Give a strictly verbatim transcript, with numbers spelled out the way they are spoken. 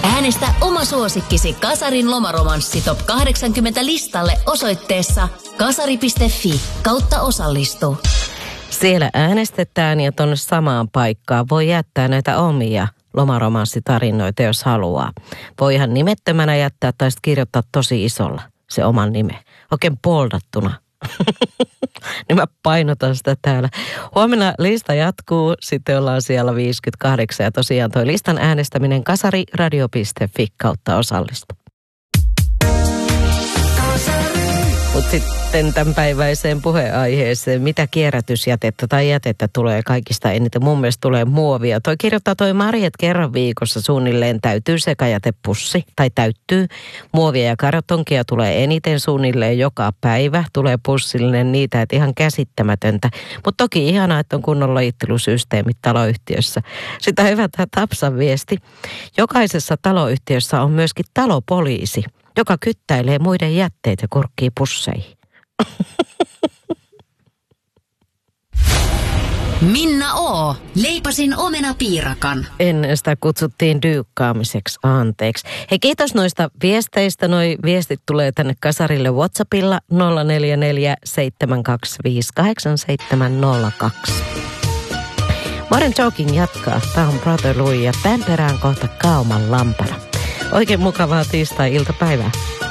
Äänestä oma suosikkisi Kasarin lomaromanssi top kahdeksankymmentä listalle osoitteessa kasari piste fi kautta osallistu. Siellä äänestetään ja tuonne samaan paikkaan voi jättää näitä omia lomaromanssitarinoita, jos haluaa. Voi ihan nimettömänä jättää tai sitten kirjoittaa tosi isolla se oman nime. Oikein poldattuna. Niin mä painotan sitä täällä. Huomenna lista jatkuu, sitten ollaan siellä viisikymmentäkahdeksan ja tosiaan toi listan äänestäminen kasariradio piste fi kautta osallistu. Mutta sitten tämänpäiväiseen puheenaiheeseen, mitä kierrätysjätettä tai jätettä tulee kaikista eniten? Mun mielestä tulee muovia. Toi kirjoittaa toi Mari, että kerran viikossa suunnilleen täytyy sekajätepussi tai täyttyy. Muovia ja kartonkia tulee eniten suunnilleen joka päivä. Tulee pussillinen niitä, että ihan käsittämätöntä. Mutta toki ihanaa, että on kunnon lajittelusysteemit taloyhtiössä. Sitä hyvä Tapsan viesti. Jokaisessa taloyhtiössä on myöskin talopoliisi, joka kyttäilee muiden jätteitä ja kurkkii pusseihin. Minna O. Leipasin omenapiirakan. Ennen sitä kutsuttiin dyykkaamiseksi, anteeksi. Hei, kiitos noista viesteistä. Noi viestit tulee tänne kasarille WhatsAppilla nolla neljä neljä seitsemän kaksi viisi kahdeksan seitsemän nolla kaksi. Modern Talking jatkaa. Tämä on Brother Louis ja tämän perään kohta Kauman lampana. Oikein mukavaa tiistai-iltapäivää.